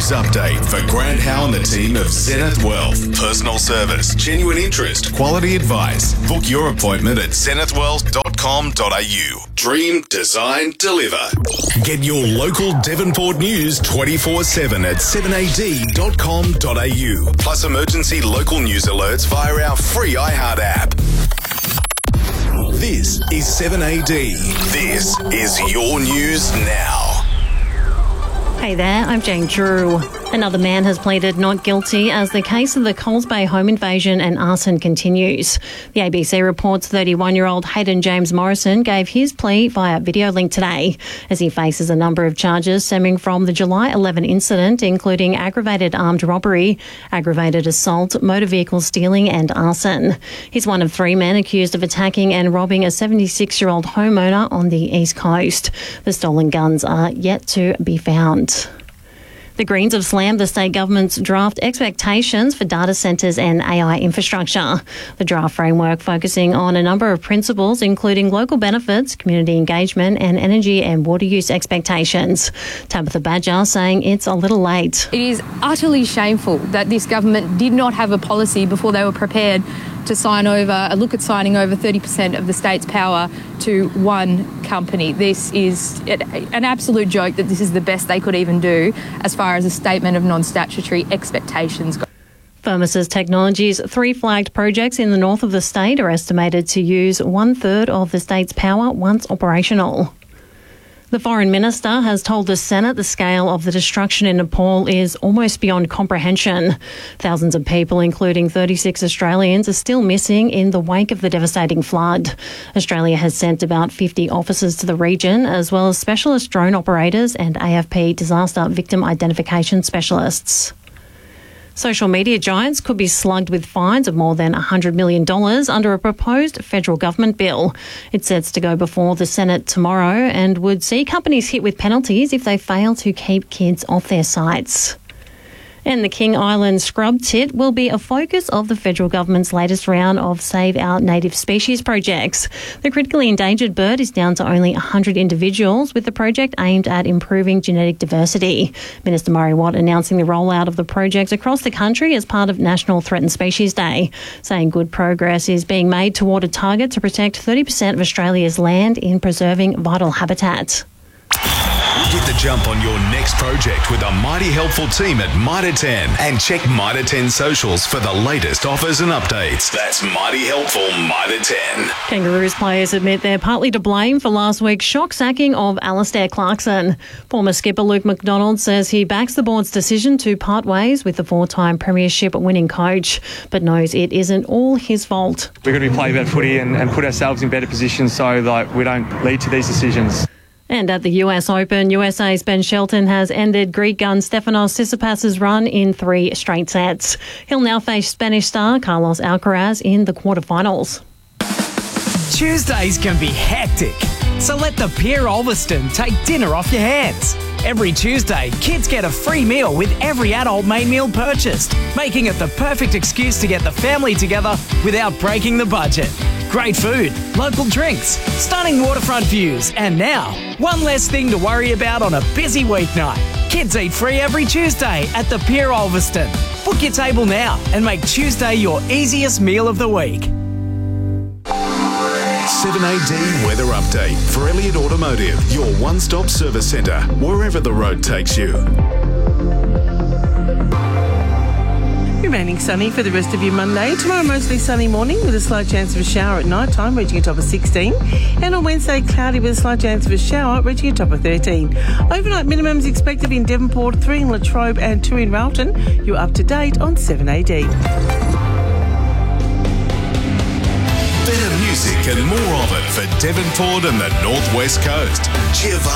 News update for Grant Howe and the team of Zenith Wealth. Personal service, genuine interest, quality advice. Book your appointment at zenithwealth.com.au. Dream, design, deliver. Get your local Devonport news 24/7 at 7ad.com.au. Plus emergency local news alerts via our free iHeart app. This is 7AD. This is your news now. Hey there, I'm Jane Drew. Another man has pleaded not guilty as the case of the Coles Bay home invasion and arson continues. The ABC reports 31-year-old Hayden James Morrison gave his plea via video link today as he faces a number of charges stemming from the July 11 incident, including aggravated armed robbery, aggravated assault, motor vehicle stealing and arson. He's one of three men accused of attacking and robbing a 76-year-old homeowner on the East Coast. The stolen guns are yet to be found. The Greens have slammed the state government's draft expectations for data centres and AI infrastructure. The draft framework focusing on a number of principles, including local benefits, community engagement and energy and water use expectations. Tabitha Badger saying it's a little late. It is utterly shameful that this government did not have a policy before they were prepared to look at signing over 30% of the state's power to one company. This is an absolute joke that this is the best they could even do as far as a statement of non-statutory expectations go. Firmus Technologies' three flagged projects in the north of the state are estimated to use 1/3 of the state's power once operational. The Foreign Minister has told the Senate the scale of the destruction in Nepal is almost beyond comprehension. Thousands of people, including 36 Australians, are still missing in the wake of the devastating flood. Australia has sent about 50 officers to the region, as well as specialist drone operators and AFP disaster victim identification specialists. Social media giants could be slugged with fines of more than $100 million under a proposed federal government bill. It's set to go before the Senate tomorrow and would see companies hit with penalties if they fail to keep kids off their sites. And the King Island scrub tit will be a focus of the federal government's latest round of Save Our Native Species projects. The critically endangered bird is down to only 100 individuals, with the project aimed at improving genetic diversity. Minister Murray Watt announcing the rollout of the project across the country as part of National Threatened Species Day, saying good progress is being made toward a target to protect 30% of Australia's land in preserving vital habitat. Get the jump on your next project with a mighty helpful team at Mitre 10 and check Mitre 10 socials for the latest offers and updates. That's mighty helpful Mitre 10. Kangaroos players admit they're partly to blame for last week's shock sacking of Alastair Clarkson. Former skipper Luke McDonald says he backs the board's decision to part ways with the four-time premiership winning coach, but knows it isn't all his fault. We've got to play better footy and put ourselves in better positions so that we don't lead to these decisions. And at the US Open, USA's Ben Shelton has ended Greek gun Stefanos Tsitsipas' run in 3 straight sets. He'll now face Spanish star Carlos Alcaraz in the quarterfinals. Tuesdays can be hectic, so let the Pier Ulverston take dinner off your hands. Every Tuesday, kids get a free meal with every adult main meal purchased, making it the perfect excuse to get the family together without breaking the budget. Great food, local drinks, stunning waterfront views, and now, one less thing to worry about on a busy weeknight. Kids eat free every Tuesday at the Pier Ulverston. Book your table now and make Tuesday your easiest meal of the week. 7AD Weather Update for Elliott Automotive, your one-stop service centre, wherever the road takes you. Remaining sunny for the rest of your Monday. Tomorrow, mostly sunny morning with a slight chance of a shower at night time, reaching a top of 16. And on Wednesday, cloudy with a slight chance of a shower, reaching a top of 13. Overnight minimums expected in Devonport, 3 in Latrobe and 2 in Railton. You're up to date on 7AD. Better music and more of it for Devonport and the North West Coast. Cheer